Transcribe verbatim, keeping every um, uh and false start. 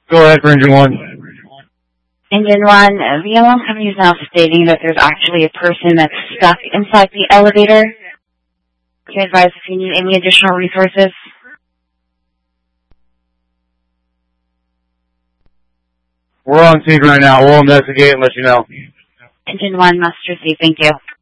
Go ahead for engine one. Engine one, uh, the alarm company is now stating that there's actually a person that's stuck inside the elevator. Can you advise if you need any additional resources? We're on scene right now. We'll investigate and let you know. Engine one must receive. Thank you.